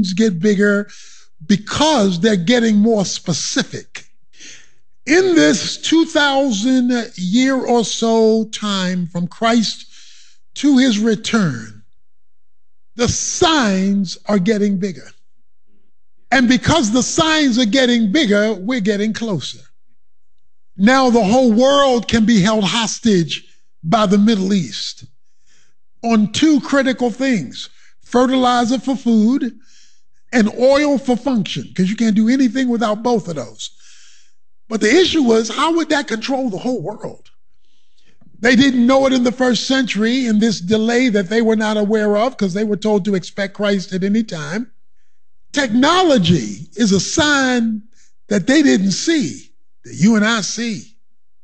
get bigger because they're getting more specific. In this 2,000 year or so time from Christ to his return, the signs are getting bigger. And because the signs are getting bigger, we're getting closer. Now the whole world can be held hostage by the Middle East on two critical things: fertilizer for food and oil for function, because you can't do anything without both of those. But the issue was, how would that control the whole world? They didn't know it in the first century, in this delay that they were not aware of, because they were told to expect Christ at any time. Technology is a sign that they didn't see, that you and I see.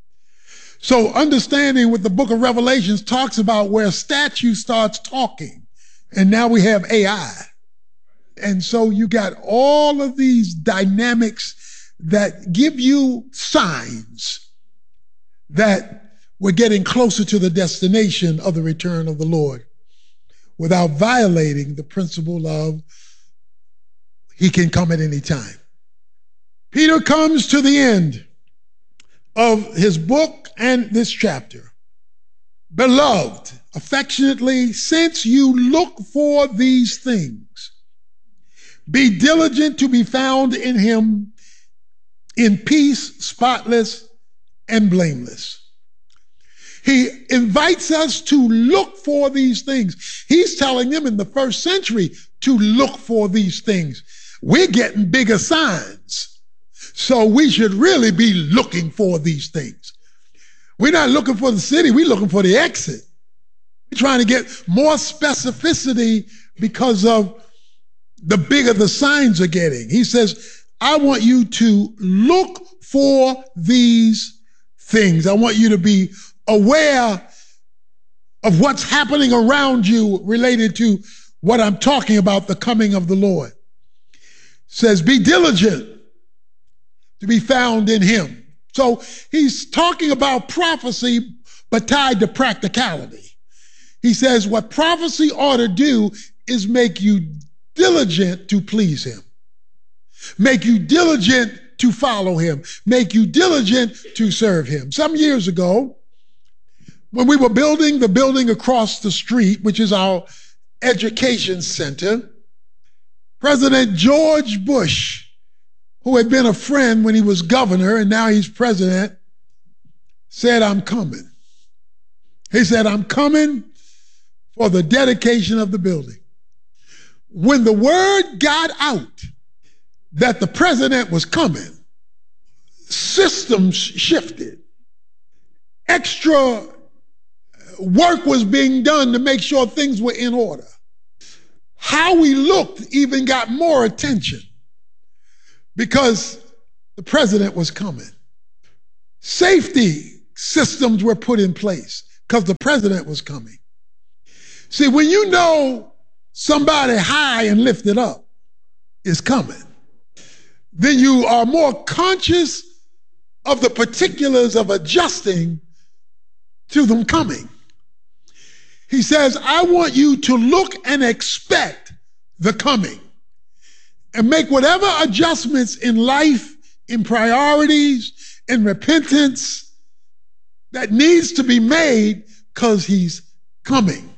So understanding what the book of Revelations talks about, where a statue starts talking, and now we have AI. And so you got all of these dynamics that give you signs that we're getting closer to the destination of the return of the Lord without violating the principle of he can come at any time. Peter comes to the end of his book and this chapter. Beloved, affectionately, since you look for these things, be diligent to be found in him in peace, spotless, and blameless. He invites us to look for these things. He's telling them in the first century to look for these things. We're getting bigger signs, so we should really be looking for these things. We're not looking for the city, we're looking for the exit. We're trying to get more specificity because of the bigger the signs are getting. He says, I want you to look for these things. I want you to be aware of what's happening around you related to what I'm talking about, the coming of the Lord. Says, be diligent to be found in him. So he's talking about prophecy, but tied to practicality. He says what prophecy ought to do is make you diligent to please him, make you diligent to follow him, make you diligent to serve him. Some years ago, when we were building the building across the street, which is our education center, President George Bush, who had been a friend when he was governor and now he's president, said, I'm coming. He said, I'm coming for the dedication of the building. When the word got out that the president was coming, systems shifted. Extra work was being done to make sure things were in order. How we looked even got more attention because the president was coming. Safety systems were put in place because the president was coming. See, when you know somebody high and lifted up is coming, then you are more conscious of the particulars of adjusting to them coming. He says, I want you to look and expect the coming and make whatever adjustments in life, in priorities, in repentance that needs to be made because he's coming.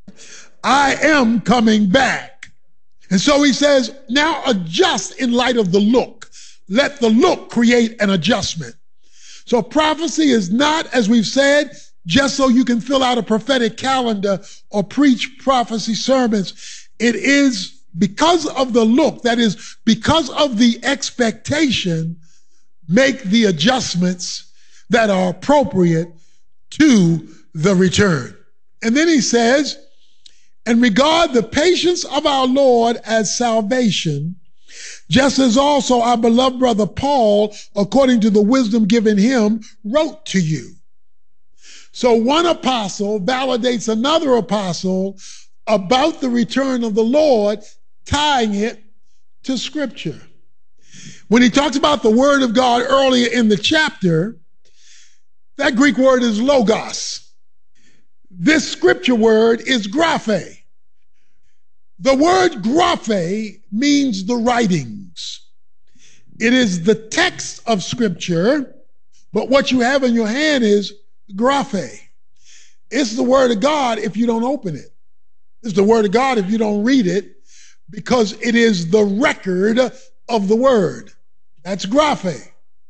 I am coming back. And so he says, now adjust in light of the look. Let the look create an adjustment. So prophecy is not, as we've said, just so you can fill out a prophetic calendar or preach prophecy sermons. It is because of the look, that is, because of the expectation, make the adjustments that are appropriate to the return. And then he says, and regard the patience of our Lord as salvation, just as also our beloved brother Paul, according to the wisdom given him, wrote to you. So one apostle validates another apostle about the return of the Lord, tying it to Scripture. When he talks about the Word of God earlier in the chapter, that Greek word is logos. This Scripture word is graphe. The word graphe means the writings. It is the text of Scripture, but what you have in your hand is graphe. It's the Word of God if you don't open it. It's the Word of God if you don't read it, because it is the record of the Word. That's graphe.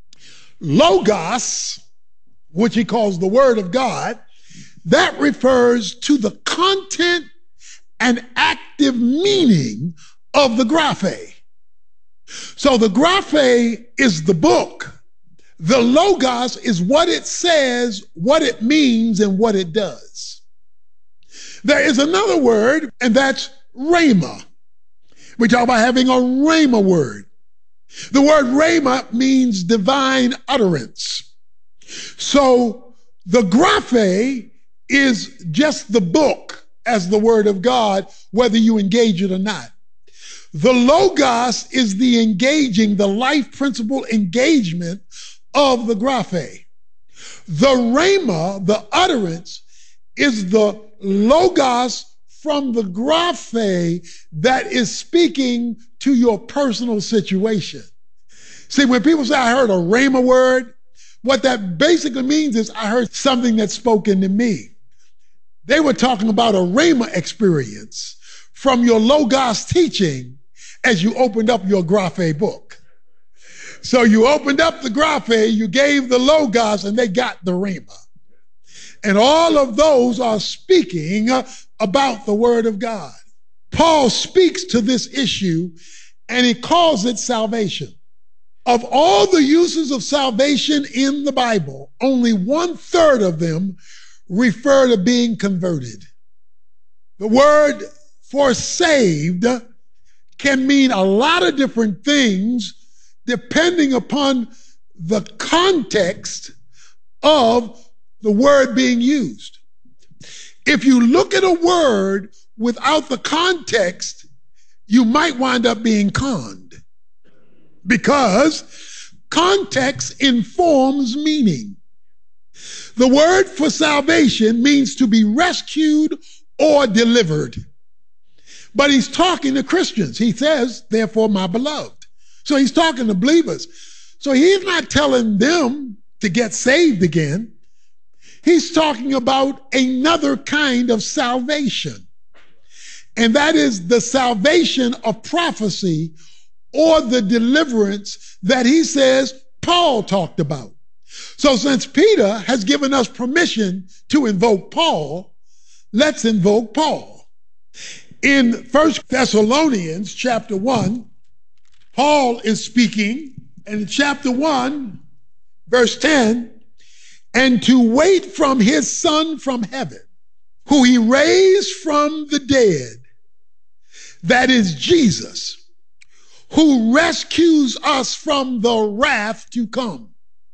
Logos, which he calls the Word of God, that refers to the content and active meaning of the graphe. So the graphe is the book. The logos is what it says, what it means, and what it does. There is another word, and that's rhema. We talk about having a rhema word. The word rhema means divine utterance. So the graphe is just the book as the word of God, whether you engage it or not. The logos is the engaging, the life principle engagement of the graphe. The rhema, the utterance, is the logos from the graphe that is speaking to your personal situation. See, when people say, I heard a rhema word, what that basically means is I heard something that's spoken to me. They were talking about a rhema experience from your logos teaching as you opened up your graphe book. So you opened up the graphe, you gave the logos, and they got the rhema. And all of those are speaking about the Word of God. Paul speaks to this issue, and he calls it salvation. Of all the uses of salvation in the Bible, only 1/3 of them refer to being converted. The word for saved can mean a lot of different things depending upon the context of the word being used. If you look at a word without the context, you might wind up being conned, because context informs meaning. The word for salvation means to be rescued or delivered. But he's talking to Christians. He says, therefore, my beloved. So he's talking to believers. So he's not telling them to get saved again. He's talking about another kind of salvation. And that is the salvation of prophecy, or the deliverance that he says Paul talked about. So since Peter has given us permission to invoke Paul, let's invoke Paul. In 1 Thessalonians chapter 1, Paul is speaking, and in chapter 1, verse 10, and to wait from his Son from heaven, who he raised from the dead, that is Jesus, who rescues us from the wrath to come.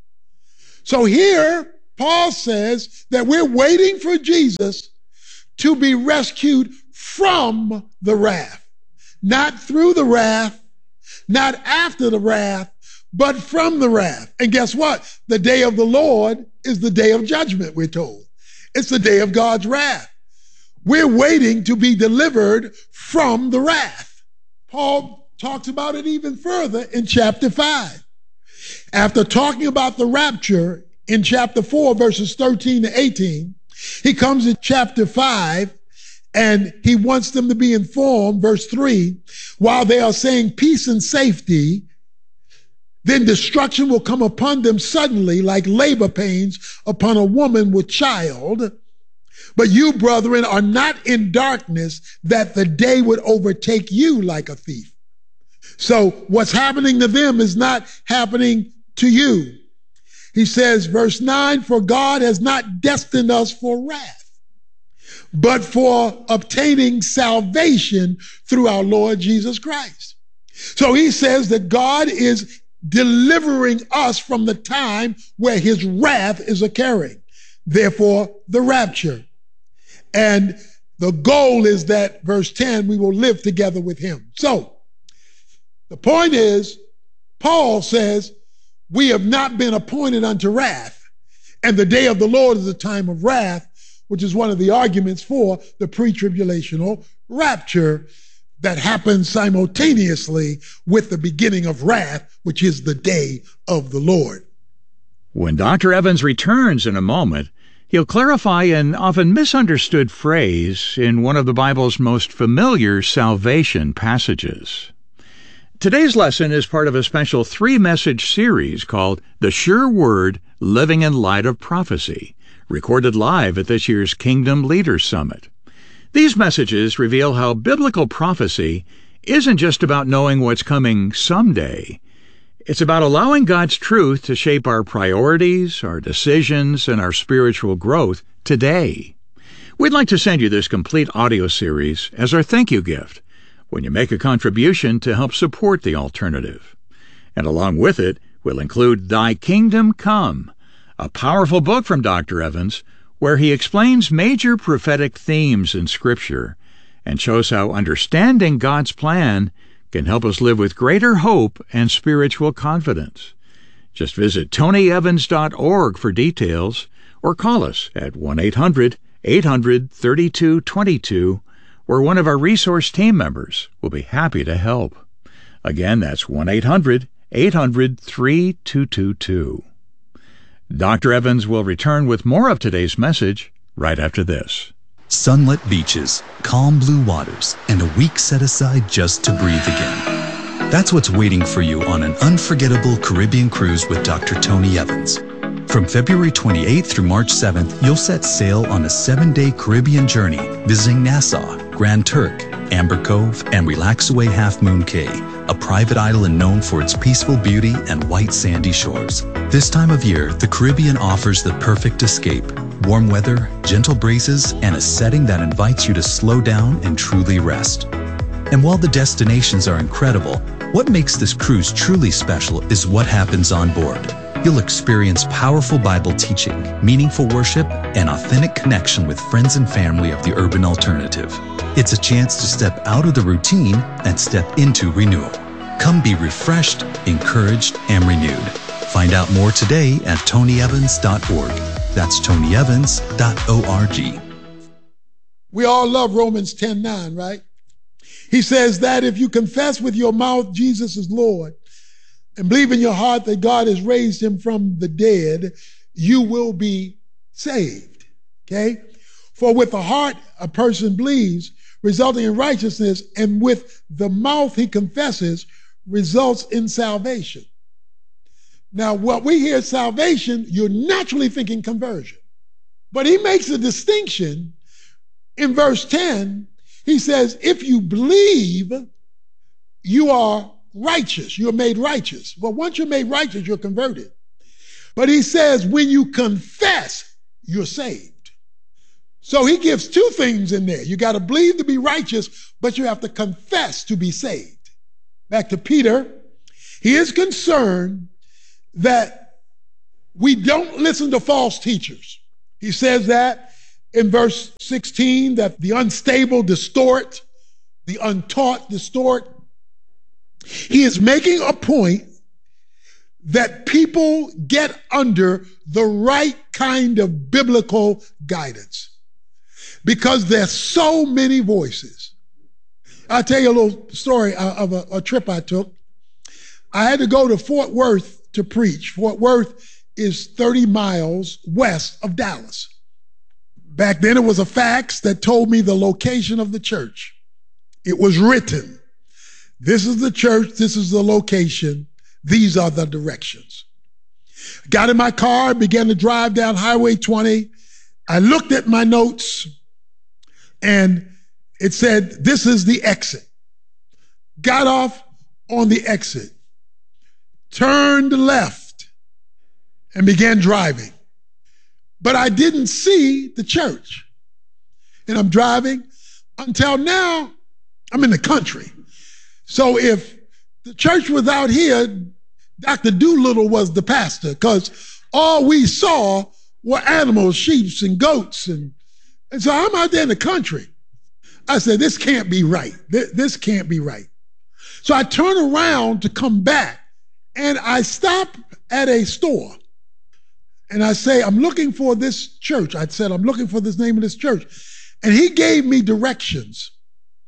So here, Paul says that we're waiting for Jesus to be rescued from the wrath. Not through the wrath, not after the wrath, but from the wrath. And guess what? The day of the Lord is the day of judgment, we're told. It's the day of God's wrath. We're waiting to be delivered from the wrath. Paul talks about it even further in chapter 5. After talking about the rapture in chapter 4, verses 13 to 18, he comes in chapter 5 and he wants them to be informed, verse 3, while they are saying peace and safety, then destruction will come upon them suddenly like labor pains upon a woman with child. But you, brethren, are not in darkness, that the day would overtake you like a thief. So what's happening to them is not happening to you. He says, verse 9, for God has not destined us for wrath, but for obtaining salvation through our Lord Jesus Christ. So he says that God is delivering us from the time where his wrath is occurring. Therefore, the rapture. And the goal is that, verse 10, we will live together with him. So the point is, Paul says, we have not been appointed unto wrath, and the day of the Lord is a time of wrath, which is one of the arguments for the pre-tribulational rapture. that happens simultaneously with the beginning of wrath, which is the day of the Lord. When Dr. Evans returns in a moment, he'll clarify an often misunderstood phrase in one of the Bible's most familiar salvation passages. Today's lesson is part of a special 3-message series called The Sure Word, Living in Light of Prophecy, recorded live at this year's Kingdom Leaders Summit. These messages reveal how biblical prophecy isn't just about knowing what's coming someday. It's about allowing God's truth to shape our priorities, our decisions, and our spiritual growth today. We'd like to send you this complete audio series as our thank you gift when you make a contribution to help support the alternative. And along with it, we'll include Thy Kingdom Come, a powerful book from Dr. Evans, where he explains major prophetic themes in Scripture and shows how understanding God's plan can help us live with greater hope and spiritual confidence. Just visit tonyevans.org for details or call us at 1-800-800-3222, where one of our resource team members will be happy to help. Again, that's 1-800-800-3222. Dr. Evans will return with more of today's message right after this. Sunlit beaches, calm blue waters, and a week set aside just to breathe again. That's what's waiting for you on an unforgettable Caribbean cruise with Dr. Tony Evans. From February 28th through March 7th, you'll set sail on a 7-day Caribbean journey visiting Nassau, Grand Turk, Amber Cove, and Relaxaway Half Moon Cay, a private island known for its peaceful beauty and white sandy shores. This time of year, the Caribbean offers the perfect escape. Warm weather, gentle breezes, and a setting that invites you to slow down and truly rest. And while the destinations are incredible, what makes this cruise truly special is what happens on board. You'll experience powerful Bible teaching, meaningful worship, and authentic connection with friends and family of the urban alternative. It's a chance to step out of the routine and step into renewal. Come be refreshed, encouraged, and renewed. Find out more today at tonyevans.org. That's tonyevans.org. We all love Romans 10:9, right? He says that if you confess with your mouth Jesus is Lord and believe in your heart that God has raised him from the dead, you will be saved. Okay? For with the heart a person believes, resulting in righteousness, and with the mouth he confesses, results in salvation. Now, what we hear salvation, you're naturally thinking conversion. But he makes a distinction in verse 10. He says, if you believe, you are righteous. You're made righteous. Well, once you're made righteous, you're converted. But he says, when you confess, you're saved. So he gives two things in there. You got to believe to be righteous, but you have to confess to be saved. Back to Peter. He is concerned that we don't listen to false teachers. He says that in verse 16, that the unstable distort, the untaught distort. He is making a point that people get under the right kind of biblical guidance because there's so many voices. I'll tell you a little story of a trip I took. I had to go to Fort Worth to preach. Fort Worth is 30 miles west of Dallas. Back then it was a fax that told me the location of the church. It was written. This is the church, this is the location, these are the directions. Got in my car, began to drive down Highway 20. I looked at my notes and it said, this is the exit. Got off on the exit, turned left and began driving. But I didn't see the church. And I'm driving until now I'm in the country. So if the church was out here, Dr. Doolittle was the pastor because all we saw were animals, sheep and goats. And so I'm out there in the country. I said, this can't be right. This can't be right. So I turn around to come back and I stop at a store and I say, I'm looking for this church. I said, I'm looking for this name of this church. And he gave me directions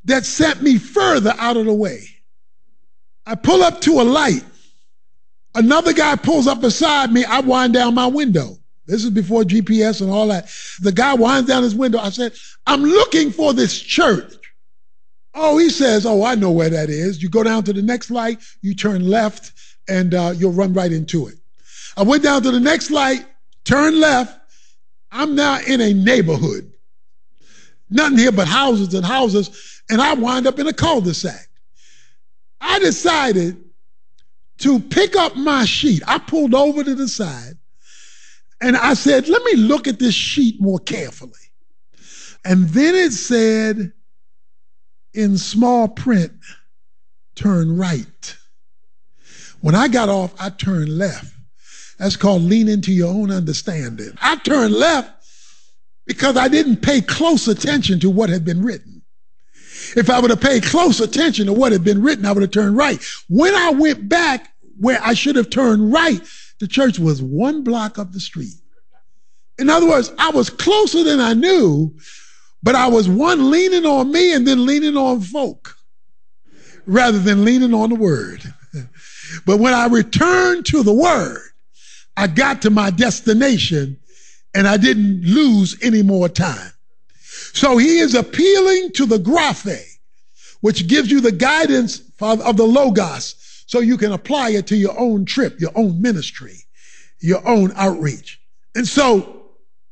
that sent me further out of the way. I pull up to a light. Another guy pulls up beside me. I wind down my window. This is before GPS and all that. The guy winds down his window. I said, I'm looking for this church. Oh, he says, oh, I know where that is. You go down to the next light, you turn left, and you'll run right into it. I went down to the next light, turned left. I'm now in a neighborhood. Nothing here but houses and houses, and I wind up in a cul-de-sac. I decided to pick up my sheet. I pulled over to the side, and I said, let me look at this sheet more carefully. And then it said in small print, turn right. When I got off, I turned left. That's called lean into your own understanding. I turned left because I didn't pay close attention to what had been written. If I would have paid close attention to what had been written, I would have turned right. When I went back where I should have turned right, the church was 1 block up the street. In other words, I was closer than I knew, but I was one leaning on me and then leaning on folk rather than leaning on the word. But when I returned to the word, I got to my destination and I didn't lose any more time. So he is appealing to the graphe, which gives you the guidance of the Logos, so you can apply it to your own trip, your own ministry, your own outreach. And so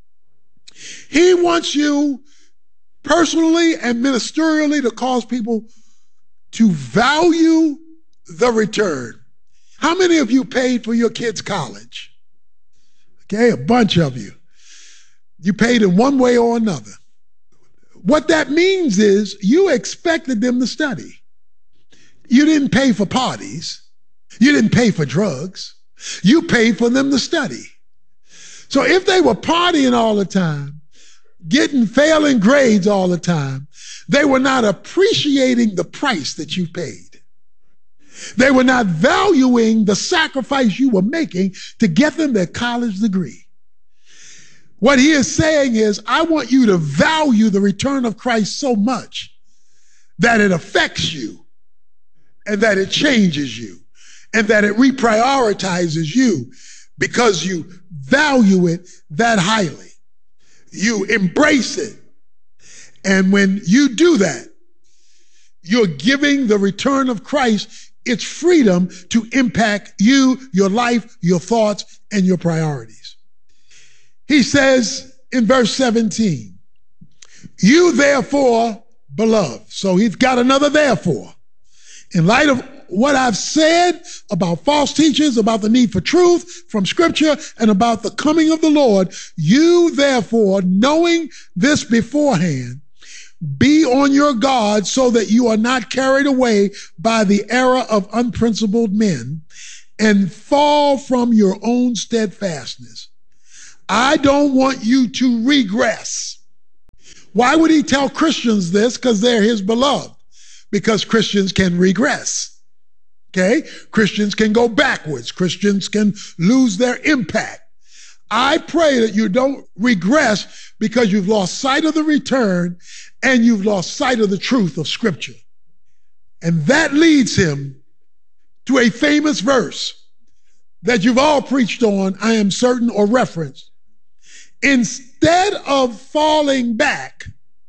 he wants you personally and ministerially to cause people to value the return. How many of you paid for your kids' college? Okay, a bunch of you. You paid in one way or another. What that means is you expected them to study. You didn't pay for parties. You didn't pay for drugs. You paid for them to study. So if they were partying all the time, getting failing grades all the time, they were not appreciating the price that you paid. They were not valuing the sacrifice you were making to get them their college degree. What he is saying is, I want you to value the return of Christ so much that it affects you and that it changes you and that it reprioritizes you because you value it that highly. You embrace it. And when you do that, you're giving the return of Christ its freedom to impact you, your life, your thoughts, and your priorities. He says in verse 17, you therefore, beloved. So he's got another therefore. In light of what I've said about false teachers, about the need for truth from Scripture, and about the coming of the Lord, you therefore, knowing this beforehand, be on your guard so that you are not carried away by the error of unprincipled men and fall from your own steadfastness. I don't want you to regress. Why would he tell Christians this? Because they're his beloved. Because Christians can regress. Okay? Christians can go backwards. Christians can lose their impact. I pray that you don't regress because you've lost sight of the return and you've lost sight of the truth of Scripture. And that leads him to a famous verse that you've all preached on, I am certain, or referenced. Instead of falling back,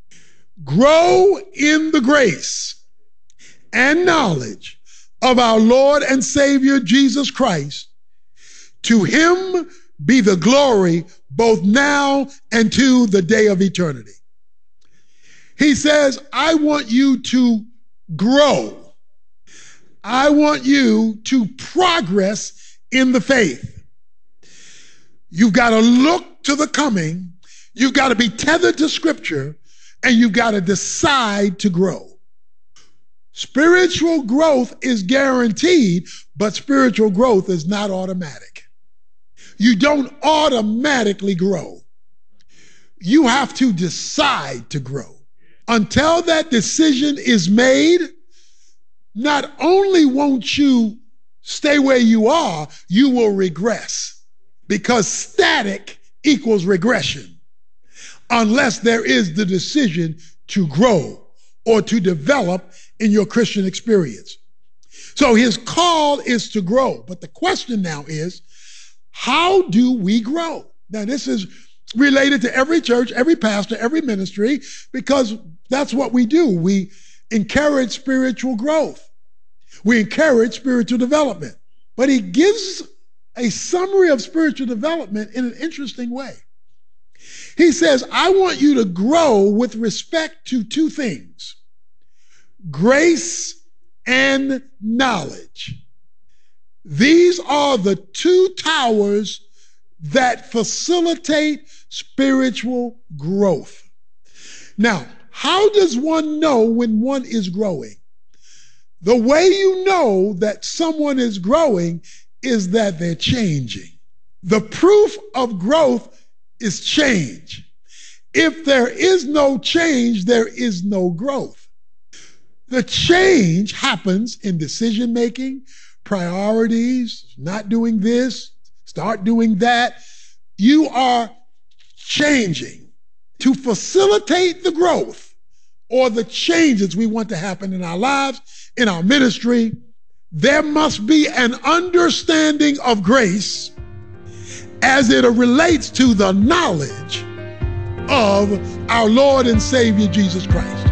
grow in the grace and knowledge of our Lord and Savior Jesus Christ. To him be the glory both now and to the day of eternity. He says, I want you to grow. I want you to progress in the faith. You've got to look to the coming. You've got to be tethered to Scripture, and you've got to decide to grow. Spiritual growth is guaranteed, but spiritual growth is not automatic. You don't automatically grow. You have to decide to grow. Until that decision is made, not only won't you stay where you are, you will regress. Because static equals regression unless there is the decision to grow or to develop in your Christian experience. So his call is to grow. But the question now is, how do we grow? Now, this is related to every church, every pastor, every ministry, because that's what we do. We encourage spiritual growth. We encourage spiritual development. But he gives a summary of spiritual development in an interesting way. He says, I want you to grow with respect to two things: grace and knowledge. These are the two towers that facilitate spiritual growth. Now, how does one know when one is growing? The way you know that someone is growing is that they're changing. The proof of growth is change. If there is no change, there is no growth. The change happens in decision-making, priorities, not doing this, start doing that. You are changing. To facilitate the growth or the changes we want to happen in our lives, in our ministry, there must be an understanding of grace as it relates to the knowledge of our Lord and Savior Jesus Christ.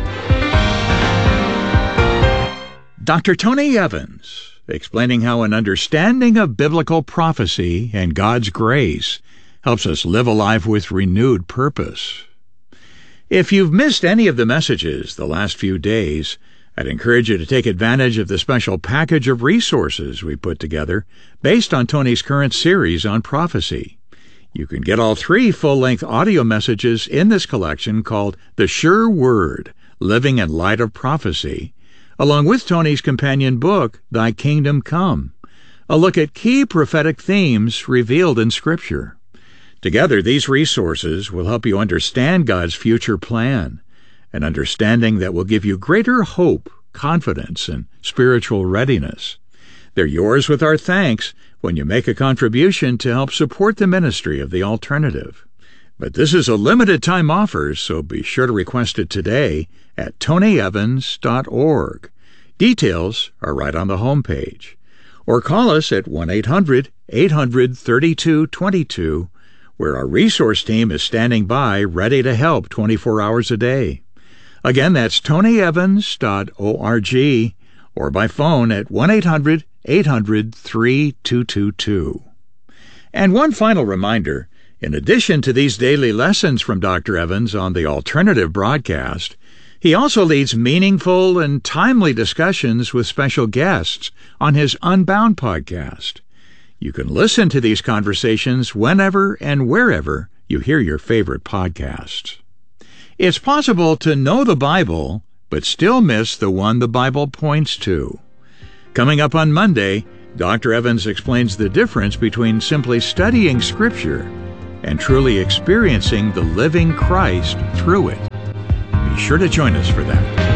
Dr. Tony Evans, explaining how an understanding of biblical prophecy and God's grace helps us live a life with renewed purpose. If you've missed any of the messages the last few days, I'd encourage you to take advantage of the special package of resources we put together based on Tony's current series on prophecy. You can get all 3 full-length audio messages in this collection called The Sure Word, Living in Light of Prophecy, along with Tony's companion book, Thy Kingdom Come, a look at key prophetic themes revealed in Scripture. Together, these resources will help you understand God's future plan, an understanding that will give you greater hope, confidence, and spiritual readiness. They're yours with our thanks when you make a contribution to help support the ministry of The Alternative. But this is a limited-time offer, so be sure to request it today at tonyevans.org. Details are right on the homepage. Or call us at 1-800-800-3222, where our resource team is standing by ready to help 24 hours a day. Again, that's tonyevans.org, or by phone at 1-800-800-3222. And one final reminder, in addition to these daily lessons from Dr. Evans on the Alternative broadcast, he also leads meaningful and timely discussions with special guests on his Unbound podcast. You can listen to these conversations whenever and wherever you hear your favorite podcasts. It's possible to know the Bible, but still miss the one the Bible points to. Coming up on Monday, Dr. Evans explains the difference between simply studying Scripture and truly experiencing the living Christ through it. Be sure to join us for that.